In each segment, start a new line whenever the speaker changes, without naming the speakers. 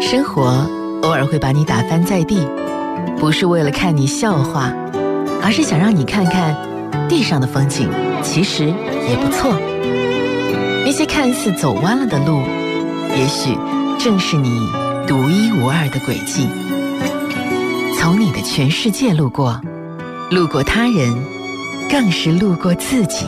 生活偶尔会把你打翻在地，不是为了看你笑话，而是想让你看看地上的风景其实也不错。那些看似走弯了的路，也许正是你独一无二的轨迹。从你的全世界路过，路过他人，更是路过自己。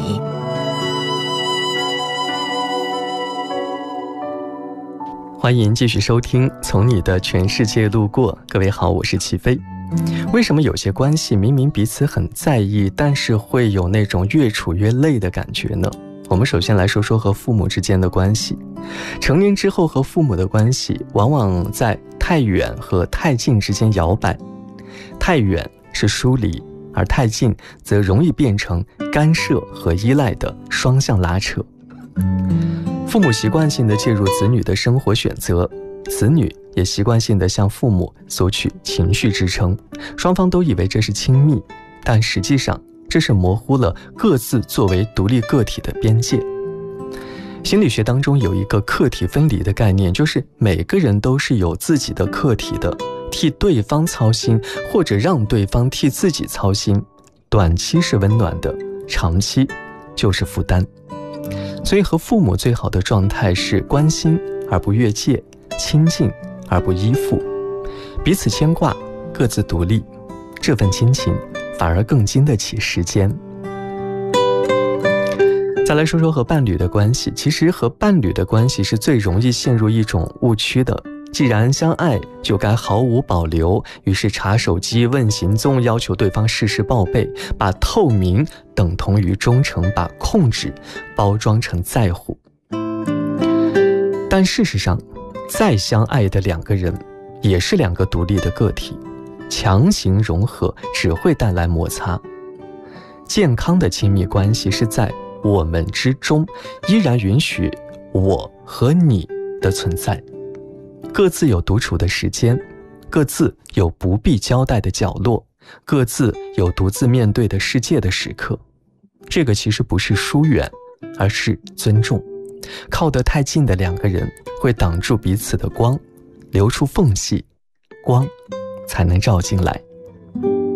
欢迎继续收听《从你的全世界路过》。各位好，我是齐飞。为什么有些关系明明彼此很在意，但是会有那种越处越累的感觉呢？我们首先来说说和父母之间的关系。成年之后和父母的关系往往在太远和太近之间摇摆。太远是疏离，而太近则容易变成干涉和依赖的双向拉扯。父母习惯性地介入子女的生活选择，子女也习惯性地向父母索取情绪支撑，双方都以为这是亲密，但实际上这是模糊了各自作为独立个体的边界。心理学当中有一个课题分离的概念，就是每个人都是有自己的课题的，替对方操心或者让对方替自己操心，短期是温暖的，长期就是负担。所以和父母最好的状态是关心而不越界，亲近而不依附，彼此牵挂，各自独立，这份亲情反而更经得起时间。再来说说和伴侣的关系。其实和伴侣的关系是最容易陷入一种误区的，既然相爱就该毫无保留，于是查手机问行踪，要求对方事事报备，把透明等同于忠诚，把控制包装成在乎。但事实上，再相爱的两个人也是两个独立的个体，强行融合只会带来摩擦。健康的亲密关系是在我们之中依然允许我和你的存在，各自有独处的时间，各自有不必交代的角落，各自有独自面对的世界的时刻。这个其实不是疏远，而是尊重。靠得太近的两个人会挡住彼此的光，留出缝隙，光才能照进来。